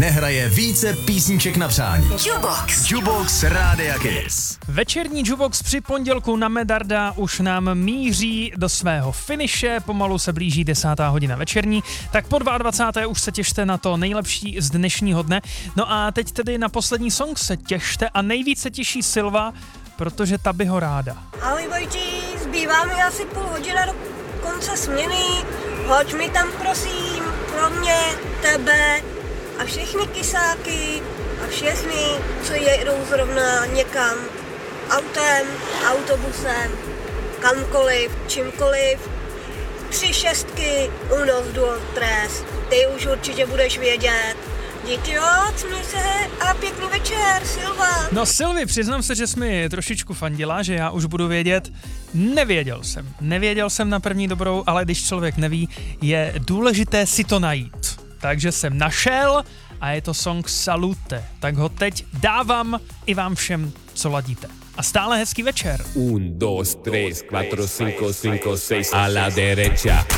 nehraje více písniček na přání. Jukebox. Jukebox Rádia Kiss. Večerní Jukebox při pondělku na Medarda už nám míří do svého finiše, pomalu se blíží 10. hodina večerní, tak po 22. už se těšte na to nejlepší z dnešního dne. No a teď tedy na poslední song se těšte a nejvíc se těší Silva, protože ta by ho ráda. Ahoj Vojti, zbývá mi asi půl hodina do konce směny, hoď mi tam prosím, pro mě, tebe a všechny kysáky a všechny, co jedou zrovna někam, autem, autobusem, kamkoliv, čímkoliv, 3 šestky, unos dual stres, ty už určitě budeš vědět. Díky moc, měj se a pěkný večer, Silva. No Silvi, přiznám se, že jsi mi trošičku fandila, že já už budu vědět. Nevěděl jsem na první dobrou, ale když člověk neví, je důležité si to najít. Takže jsem našel a je to song Salute. Tak ho teď dávám i vám všem, co ladíte. A stále hezký večer. 1, 2, 3, 4, 5, 5, 6 a la derecha.